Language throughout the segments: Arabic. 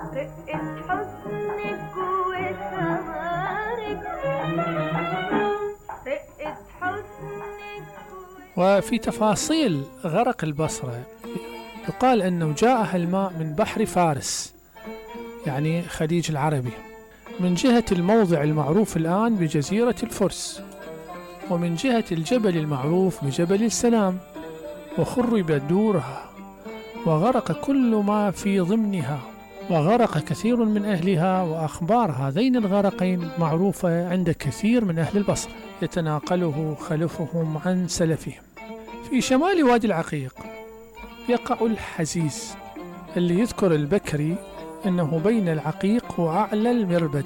رقة حسنك وثمارك، رقة حسنك. وفي تفاصيل غرق البصرة يقال أنه جاءها الماء من بحر فارس، يعني خليج العربي، من جهة الموضع المعروف الآن بجزيرة الفرس، ومن جهة الجبل المعروف بجبل السلام، وخربت دورها وغرق كل ما في ضمنها، وغرق كثير من أهلها. وأخبار هذين الغرقين معروفة عند كثير من أهل البصرة، يتناقله خلفهم عن سلفهم. في شمال وادي العقيق يقع الحزيز، اللي يذكر البكري أنه بين العقيق وأعلى المربد.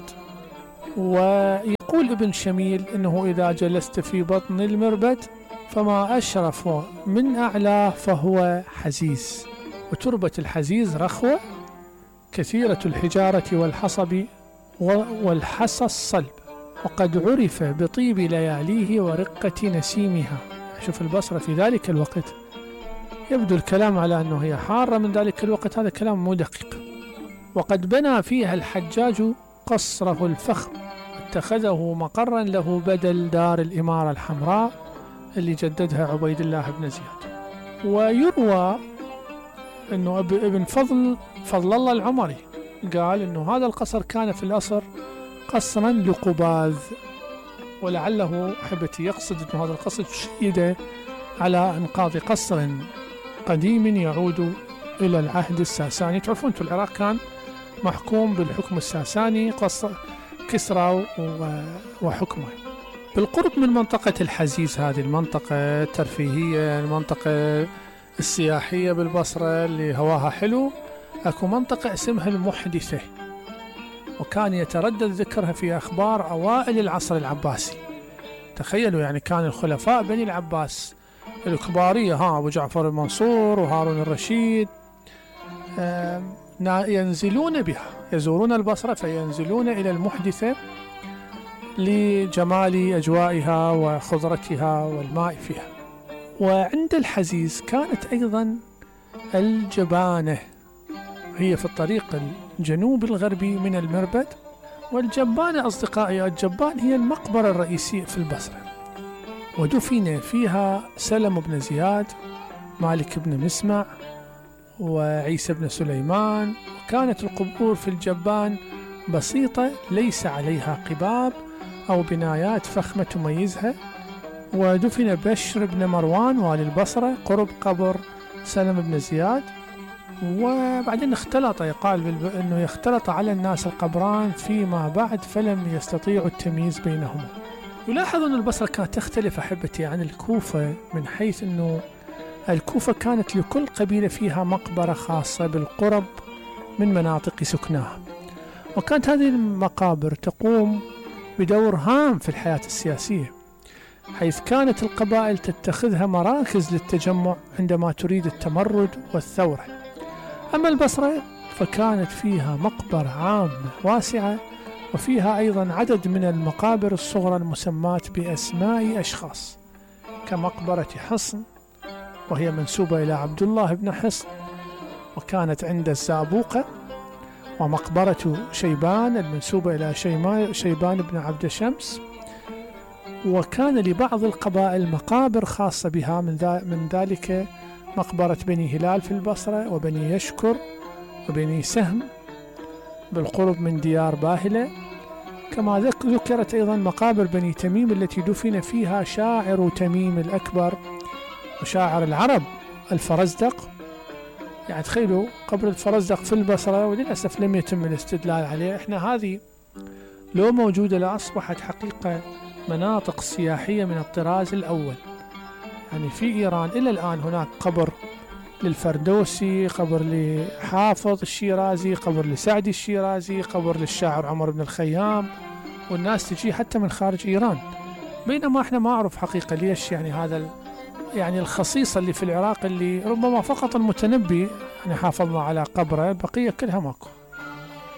ويقول ابن شميل أنه إذا جلست في بطن المربد فما أشرف من أعلاه فهو حزيز. وتربة الحزيز رخوة كثيرة الحجارة والحصب والحصى الصلب، وقد عرف بطيب لياليه ورقة نسيمها. شوف البصرة في ذلك الوقت، يبدو الكلام على أنه هي حارة من ذلك الوقت، هذا كلام مو دقيق. وقد بنى فيها الحجاج قصره الفخم، اتخذه مقرا له بدل دار الإمارة الحمراء اللي جددها عبيد الله بن زياد. ويروى أنه ابن فضل الله العمري قال أنه هذا القصر كان في الأصل قصرا لقباذ، ولعله أحبتي يقصد أن هذا القصر شيد على إنقاذ قصر قديم يعود إلى العهد الساساني. تعرفون أنتم العراق كان محكوم بالحكم الساساني، قصر كسرى وحكمه. بالقرب من منطقة الحزيز، هذه المنطقة الترفيهية، المنطقة السياحية بالبصرة اللي هواها حلو، أكو منطقة اسمها المحدثة، وكان يتردد ذكرها في أخبار أوائل العصر العباسي. تخيلوا يعني كان الخلفاء بني العباس الكبارية، أبو جعفر المنصور وهارون الرشيد، ينزلون بها، يزورون البصرة فينزلون إلى المحدثة لجمال أجوائها وخضرتها والماء فيها. وعند الحزيز كانت أيضا الجبانة، هي في الطريق الجنوب الغربي من المربد. والجبانة أصدقائي، الجبان هي المقبرة الرئيسية في البصرة، ودفن فيها سلم بن زياد، مالك بن مسمع، وعيسى بن سليمان. وكانت القبور في الجبان بسيطة ليس عليها قباب أو بنايات فخمة تميزها. ودفن بشر بن مروان والي البصرة قرب قبر سلم بن زياد. وبعدين اختلط، يقال أنه يختلط على الناس القبران فيما بعد فلم يستطيعوا التمييز بينهما. يلاحظ أن البصرة كانت تختلف أحبتي عن الكوفة، من حيث أنه الكوفة كانت لكل قبيلة فيها مقبرة خاصة بالقرب من مناطق سكناها، وكانت هذه المقابر تقوم بدور هام في الحياة السياسية، حيث كانت القبائل تتخذها مراكز للتجمع عندما تريد التمرد والثورة. أما البصرة فكانت فيها مقبرة عامة واسعة، وفيها أيضا عدد من المقابر الصغرى المسماة بأسماء أشخاص، كمقبرة حصن وهي منسوبة إلى عبد الله بن حصن وكانت عند الزابوقة، ومقبرة شيبان المنسوبة إلى شيبان بن عبد شمس. وكان لبعض القبائل مقابر خاصة بها، من ذلك مقبرة بني هلال في البصرة، وبني يشكر، وبني سهم بالقرب من ديار باهلة. كما ذكرت أيضا مقابر بني تميم التي دفن فيها شاعر تميم الأكبر وشاعر العرب الفرزدق. يعني تخيلوا قبر الفرزدق في البصرة، وللأسف لم يتم الاستدلال عليه. احنا هذه لو موجودة لأصبحت حقيقة مناطق سياحية من الطراز الأول. يعني في إيران إلى الآن هناك قبر للفردوسي، قبر لحافظ الشيرازي، قبر لسعدي الشيرازي، قبر للشاعر عمر بن الخيام، والناس تجي حتى من خارج إيران. بينما احنا ما أعرف حقيقة ليش يعني هذا يعني الخصيصة اللي في العراق اللي ربما فقط المتنبي يعني حافظنا على قبره، بقية كلها ماكو.